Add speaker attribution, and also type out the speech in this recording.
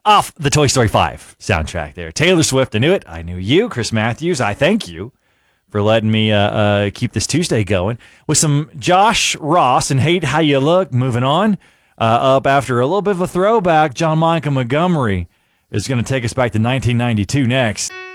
Speaker 1: off the Toy Story 5 soundtrack there. Taylor Swift, I knew it. I knew you. Chris Matthews, I thank you for letting me keep this Tuesday going with some Josh Ross and Hate How You Look. Moving on up after a little bit of a throwback, John Michael Montgomery is going to take us back to 1992 next.